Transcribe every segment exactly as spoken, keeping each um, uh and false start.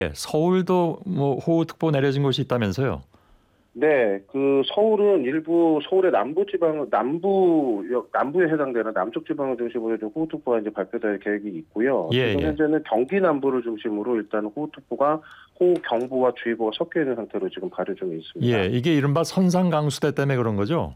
예, 서울도 뭐 호우특보 내려진 곳이 있다면서요? 네, 그 서울은 일부 서울의 남부 지방 남부 남부에 해당되는 남쪽 지방을 중심으로 좀 호우특보가 이제 발표될 계획이 있고요. 예, 지금 예. 현재는 경기 남부를 중심으로 일단 호우특보가 호우 경보와 주의보가 섞여 있는 상태로 지금 발효 중에 있습니다. 예, 이게 이른바 선상 강수대 때문에 그런 거죠?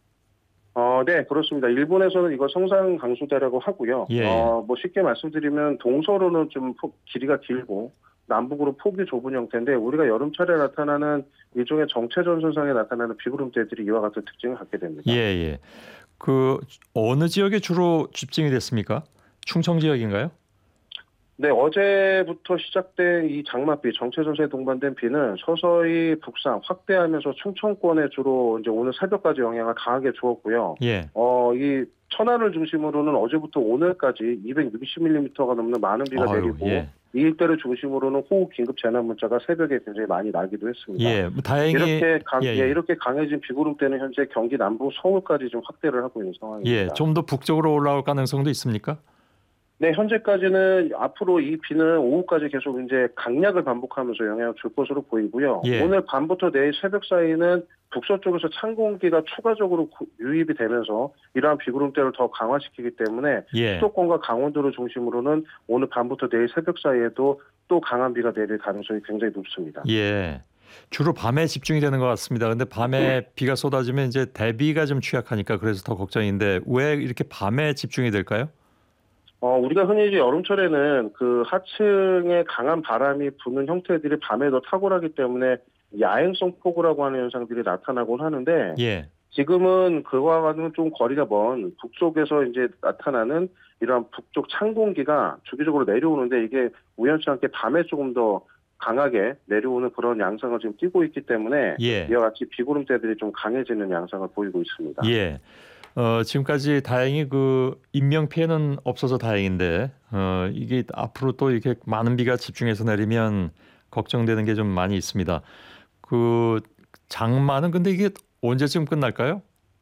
어, 네, 그렇습니다. 일본에서는 이거 성상 강수대라고 하고요. 예, 예. 어, 뭐 쉽게 말씀드리면 동서로는 좀 폭, 길이가 길고 남북으로 폭이 좁은 형태인데 우리가 여름철에 나타나는 일종의 정체전선상에 나타나는 비구름대들이 이와 같은 특징을 갖게 됩니다. 예, 예. 그 어느 지역에 주로 집중이 됐습니까? 충청 지역인가요? 네, 어제부터 시작된 이 장맛비, 정체전선에 동반된 비는 서서히 북상 확대하면서 충청권에 주로 이제 오늘 새벽까지 영향을 강하게 주었고요. 예. 어, 이 천안을 중심으로는 어제부터 오늘까지 이백육십 밀리미터가 넘는 많은 비가 아유, 내리고 예. 이 일대를 중심으로는 호우 긴급 재난 문자가 새벽에 굉장히 많이 나기도 했습니다. 예, 뭐 다행히 이렇게 강, 예, 예, 예. 이렇게 강해진 비구름대는 현재 경기 남부 서울까지 좀 확대를 하고 있는 상황입니다. 예, 좀 더 북쪽으로 올라올 가능성도 있습니까? 네, 현재까지는 앞으로 이 비는 오후까지 계속 이제 강약을 반복하면서 영향을 줄 것으로 보이고요. 예. 오늘 밤부터 내일 새벽 사이는 북서쪽에서 찬 공기가 추가적으로 유입이 되면서 이러한 비구름대를 더 강화시키기 때문에 예. 수도권과 강원도를 중심으로는 오늘 밤부터 내일 새벽 사이에도 또 강한 비가 내릴 가능성이 굉장히 높습니다. 예. 주로 밤에 집중이 되는 것 같습니다. 근데 밤에 비가 쏟아지면 이제 대비가 좀 취약하니까 그래서 더 걱정인데 왜 이렇게 밤에 집중이 될까요? 어, 우리가 흔히 이제 여름철에는 그 하층에 강한 바람이 부는 형태들이 밤에 더 탁월하기 때문에 야행성 폭우라고 하는 현상들이 나타나곤 하는데 예. 지금은 그와는 좀 거리가 먼 북쪽에서 이제 나타나는 이러한 북쪽 찬 공기가 주기적으로 내려오는데 이게 우연치 않게 밤에 조금 더 강하게 내려오는 그런 양상을 지금 띠고 있기 때문에 예. 이와 같이 비구름대들이 좀 강해지는 양상을 보이고 있습니다. 예. 어, 지금까지 다행히 그 인명 피해는 없어서 다행인데 어, 이게 앞으로 또 이렇게 많은 비가 집중해서 내리면 걱정되는 게 좀 많이 있습니다. 그 장마는 근데 이게 언제쯤 끝날까요?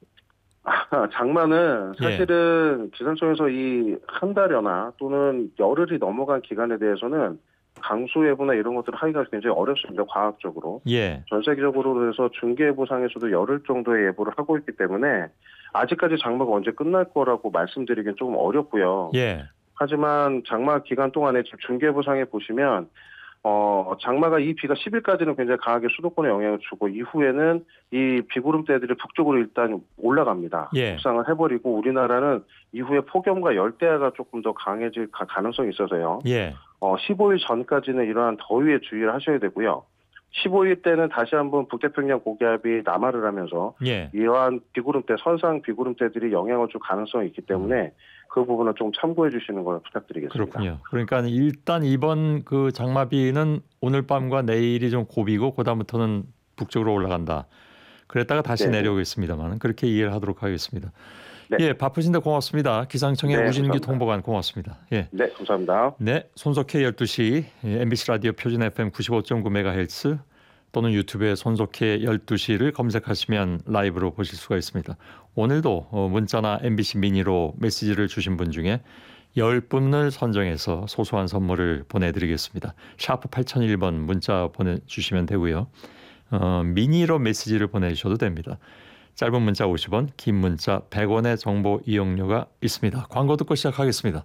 아, 장마는 사실은 예. 기상청에서 이 한 달여나 또는 열흘이 넘어간 기간에 대해서는 강수 예보나 이런 것들을 하기가 굉장히 어렵습니다. 과학적으로. 예. 전 세계적으로 그래서 중계예보상에서도 열흘 정도의 예보를 하고 있기 때문에 아직까지 장마가 언제 끝날 거라고 말씀드리긴 조금 어렵고요. 예. 하지만 장마 기간 동안에 지금 중계예보상에 보시면 어, 장마가 이 비가 십 일까지는 굉장히 강하게 수도권에 영향을 주고 이후에는 이 비구름대들이 북쪽으로 일단 올라갑니다. 예. 북상을 해버리고 우리나라는 이후에 폭염과 열대야가 조금 더 강해질 가능성이 있어서요. 예. 어, 십오 일 전까지는 이러한 더위에 주의를 하셔야 되고요. 십오 일 때는 다시 한번 북태평양 고기압이 남하를 하면서 예. 이러한 비구름대, 선상 비구름대들이 영향을 줄 가능성이 있기 때문에 그 부분은 좀 참고해 주시는 걸 부탁드리겠습니다. 그렇군요. 그러니까 일단 이번 그 장마비는 오늘 밤과 내일이 좀 고비고 그다음부터는 북쪽으로 올라간다. 그랬다가 다시 네. 내려오겠습니다만 그렇게 이해를 하도록 하겠습니다. 네. 예, 바쁘신데 고맙습니다. 기상청의 네, 우진기 감사합니다. 통보관 고맙습니다. 예. 네, 감사합니다. 네, 손석희 열두 시 엠비씨 라디오 표준 에프엠 구십오 점 구 메가헤르츠 또는 유튜브에 손석희 열두 시를 검색하시면 라이브로 보실 수가 있습니다. 오늘도 문자나 엠비씨 미니로 메시지를 주신 분 중에 열 분을 선정해서 소소한 선물을 보내드리겠습니다. 샤프 팔공공일 번 문자 보내주시면 되고요. 어, 미니로 메시지를 보내주셔도 됩니다. 짧은 문자 오십 원, 긴 문자 백 원의 정보 이용료가 있습니다. 광고 듣고 시작하겠습니다.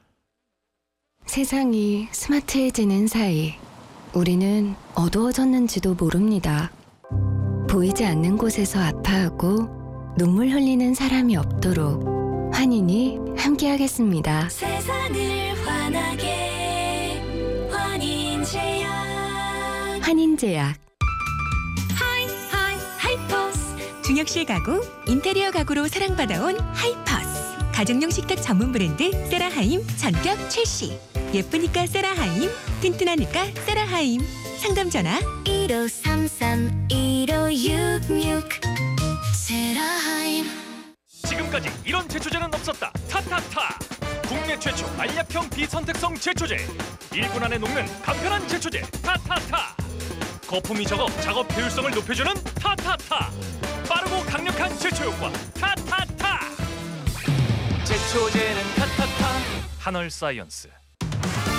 세상이 스마트해지는 사이 우리는 어두워졌는지도 모릅니다. 보이지 않는 곳에서 아파하고 눈물 흘리는 사람이 없도록 환인이 함께하겠습니다. 세상을 환하게 환인제약 환인제약 하이 하이 하이퍼스 중역실 가구 인테리어 가구로 사랑받아온 하이퍼스 가정용 식탁 전문 브랜드 세라하임 전격 출시 예쁘니까 세라하임 튼튼하니까 세라하임 상담 전화 일오삼삼 일오육육 세라하임 지금까지 이런 제초제는 없었다. 타타타 국내 최초 알약형 비선택성 제초제 일 분 안에 녹는 간편한 제초제 타타타 거품이 적어 작업 효율성을 높여주는 타타타 빠르고 강력한 제초 효과 타타타 제초제는 타타타 한얼사이언스